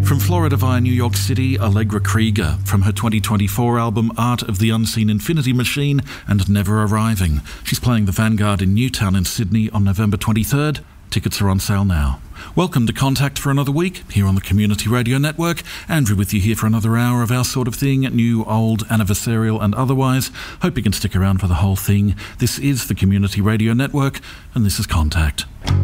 From Florida via New York City, Allegra Krieger, from her 2024 album Art of the Unseen Infinity Machine and Never Arriving. She's playing the Vanguard in Newtown in Sydney on November 23rd. Tickets are on sale now. Welcome to Contact for another week, here on the Community Radio Network. Andrew with you here for another hour of our sort of thing, new, old, anniversarial and otherwise. Hope you can stick around for the whole thing. This is the Community Radio Network, and this is Contact.